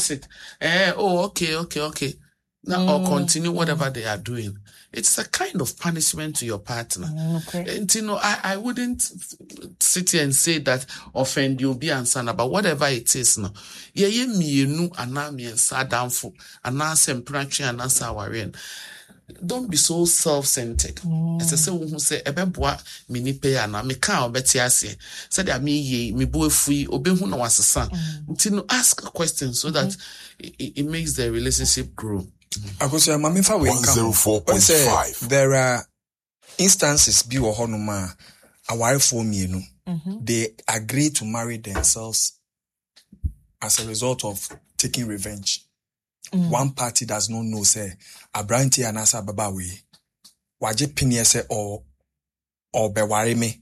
dismiss it. Okay. Now, or continue whatever they are doing. It's a kind of punishment to your partner. Okay. And, I wouldn't sit here and say that offend you be answered, but whatever it is, no. Ye mienu anami and sadamfo, anasempranchi anasawarian. Don't be so self-centered. As I say, who say, Ebeboa, mini pay and me can't bet yasi. Said I me boy free, obey who no was a son. Ask a question so that it makes the relationship grow. I could say, Mammy, 104.5. There are instances, be or honoma, a wife for me, they agree to marry themselves as a result of taking revenge. One party does not know, say, Abranti and Asa Babawi, Waje Pinia say, or beware me.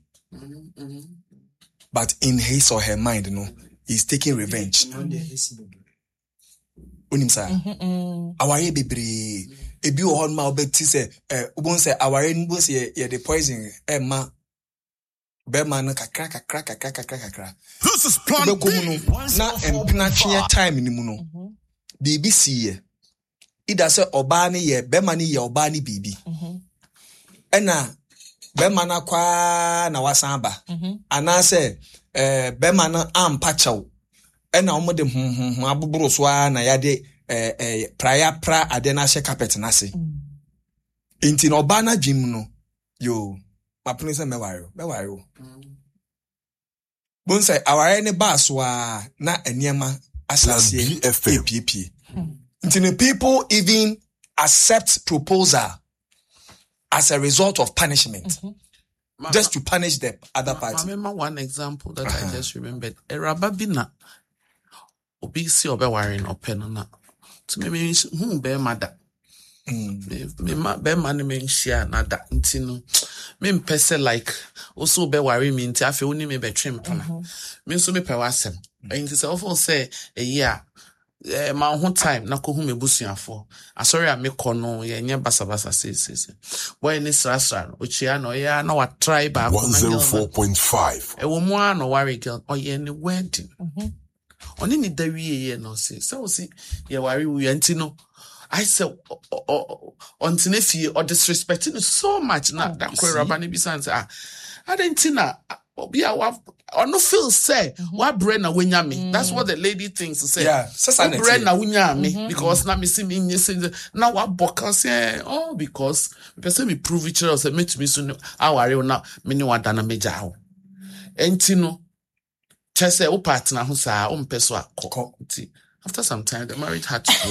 But in his or her mind, he's taking revenge. Unimsa, aware bebre, a bew on my betty say, won't say, aware was ye the poison, Emma. Beman crack. This is plan B. Na empnachi time in muno. BBC ida se obani ye bemani ye obani bibi. Ena bemana kwa na wasamba. Anase bemana ampachaw. Ena omode abuburu so na yade pra adena she carpet nase. Inti no obana gym no yo mapuni se mewayo. Bon say aware ne baswa na eniema asase APP. Until people even accept proposal as a result of punishment, just to punish the other party. I remember one example that I just remembered. A rababina obisi obe warin openona. To me who be mother. Be man me share nada ntino. Me mpese like also be worry me nti afi oni me betwem pana. Me so me pewasem. And say often say a year my whole time na ko hu me busuafo. Asori a me kono ye nya basabasa say. Boy ni srasra ochia no ya na wa try back 104.5. E wo mu an worry girl oye ni wedding. Oni ni dawie ye no say. So see ye worry we ntino. I said, on Tinefi or disrespecting so much now that Rabani Bisan say, I didn't or no feel say, what Brenna Winyami? That's what the lady thinks to say. Yeah, Brenna Winyami, because now me see me now what Boka say, because person me prove each other, say, me to me soon, our now, many one dana major. And Tino, Chase, partner who say, pessoa, after some time, the marriage had to go.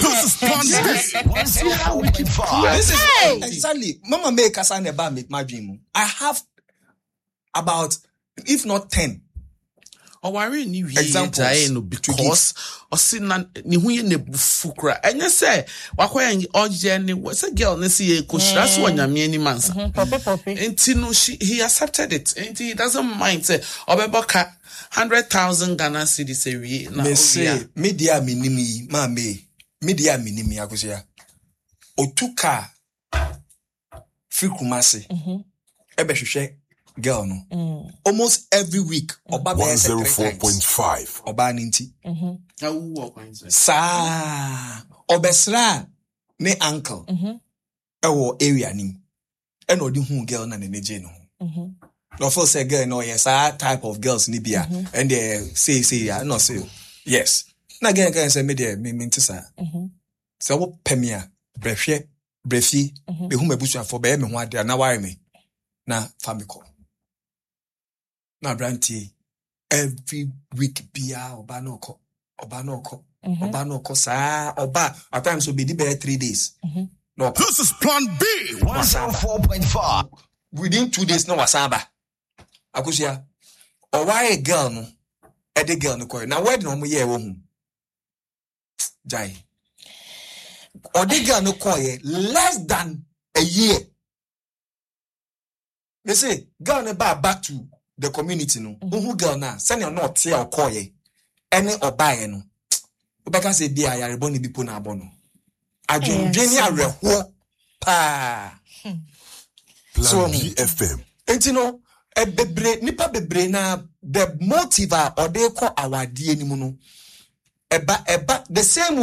This is exactly. Mama make us an about make my dream. I have about, if not 10. Worry ni examples because or sin ni hu ye ne bufukra. Enye say wakoya oje ni say girl ne see koshira so nyame ani mansa. Enti no he accepted it. Enti he doesn't mind say obeboka 100,000 Ghana cedis a week. Me say media minimi ma me media minimi akosia. Otuka free Kumasi. Ebe hwehwe girl no. Almost every week oba be 104.5 oba ninti. Sa obesra ne uncle. Ewo area nim. E no di hu girl na ne je no. No for say girl no yes type of girls ni bia and they say no say yes. Na girl can say me there me ntisa. So wo pemia brehwe brefi be hu mabusuafo be me ho ade na ware me na famiko. Na branti every week bia oba no ko sa oba at times will be the 3 days. No. This is plan B 104.5. Within 2 days no wasaba. Akusia or why a girl no e de girl no ko na where no mo ye wo hu jai or the girl no ko ye less than a year. They say girl no back to the community no who girl na send your not here or call ye any or buy no obeka say bia ya reboni bipo na abono adwendwene areho pa Plan B FM entino e bebre nipa bebre na the motive or they call our die ni mu no eba the same